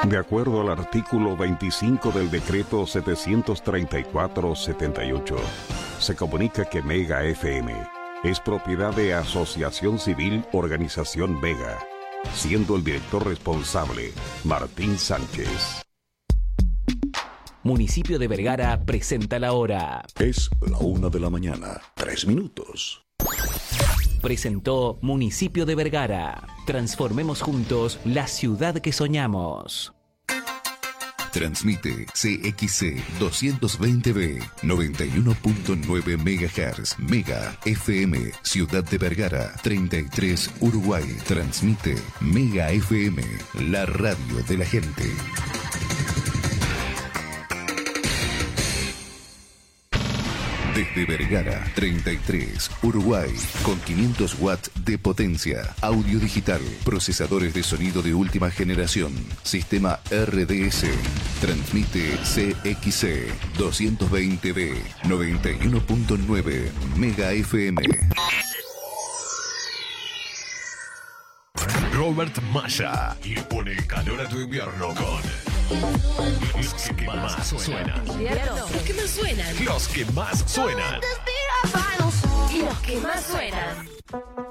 De acuerdo al artículo 25 del decreto 734-78, se comunica que Mega FM es propiedad de Asociación Civil Organización Mega, siendo el director responsable Martín Sánchez. Municipio de Vergara presenta la hora. Es la 1:03 a.m. Presentó Municipio de Vergara. Transformemos juntos la ciudad que soñamos. Transmite CXC 220B 91.9 MHz Mega FM Ciudad de Vergara 33 Uruguay. Transmite Mega FM, la radio de la gente. Desde Vergara 33 Uruguay, con 500 watts de potencia, audio digital, procesadores de sonido de última generación, sistema RDS. Transmite CXC 220B 91.9 Mega FM. Robert Maya y pone calor a tu invierno con los que más suenan. Los que más suenan. Los que más suenan. Y los que más suenan.